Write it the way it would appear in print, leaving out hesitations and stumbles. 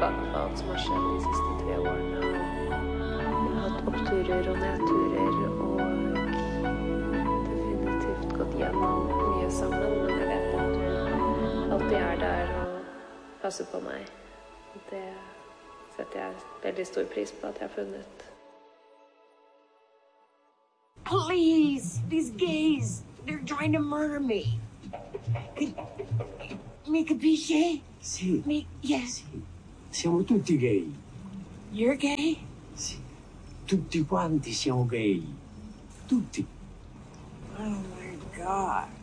tilbake på alt som har skjedd de siste 3 årene. Jeg har hatt oppturer og nedturer, og definitivt gått gjennom mye sammen, men jeg vet at du alltid er der og passer på meg. Det setter jeg veldig stor pris på at jeg har funnet. Please, these gays, they're trying to murder me. Mi capisci? Sì. Yes. Sì. Siamo tutti gay. You're gay? Sì. Tutti quanti siamo gay. Tutti. Oh my God.